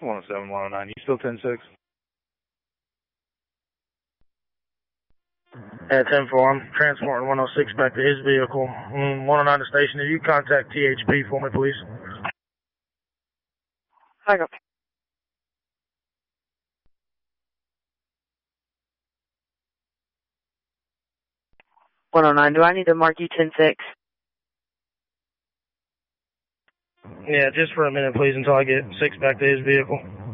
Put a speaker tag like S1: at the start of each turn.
S1: 107, 109. You still 10-6?
S2: Yeah, 10-4. I'm transporting 106 back to his vehicle. 109 to station. If you contact THP for me, please.
S3: I got 109. Do I need to mark you 10-6?
S2: Yeah, just for a minute, please, until I get 6 back to his vehicle.